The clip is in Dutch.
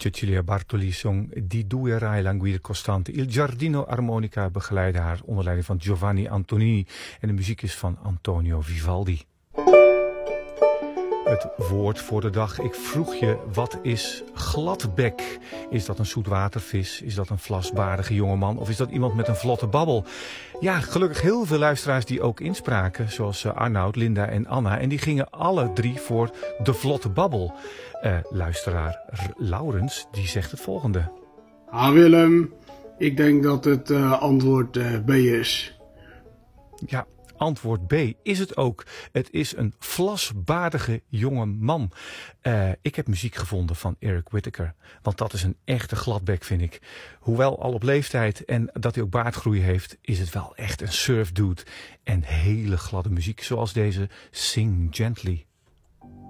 Cecilia Bartoli zong Di due rai languire costante. Il Giardino Armonica begeleidde haar onder leiding van Giovanni Antonini. En de muziek is van Antonio Vivaldi. Het woord voor de dag. Ik vroeg je, wat is gladbek? Is dat een zoetwatervis? Is dat een vlasbaardige jongeman? Of is dat iemand met een vlotte babbel? Ja, gelukkig heel veel luisteraars die ook inspraken. Zoals Arnoud, Linda en Anna. En die gingen alle drie voor de vlotte babbel. Luisteraar Laurens, die zegt het volgende. Willem, ik denk dat het antwoord B is. Ja, antwoord B is het ook. Het is een vlasbaardige jonge man. Ik heb muziek gevonden van Eric Whitacre. Want dat is een echte gladbek, vind ik. Hoewel al op leeftijd en dat hij ook baardgroei heeft, is het wel echt een surfdude. En hele gladde muziek, zoals deze Sing Gently.